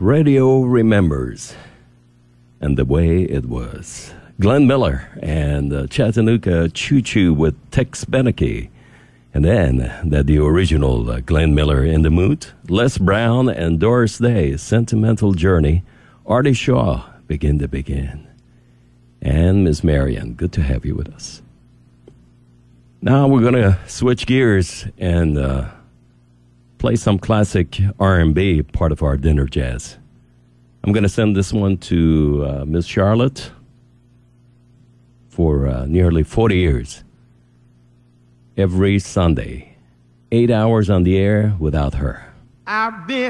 Radio Remembers and the Way It Was. Glenn Miller and Chattanooga Choo Choo with Tex Beneke. And then the original Glenn Miller in the Mood. Les Brown and Doris Day, Sentimental Journey. Artie Shaw, Begin to Begin. And Miss Marian, good to have you with us. Now we're going to switch gears and play some classic R&B, part of our dinner jazz. I'm going to send this one to Miss Charlotte for nearly 40 years. Every Sunday, 8 hours on the air without her. I've been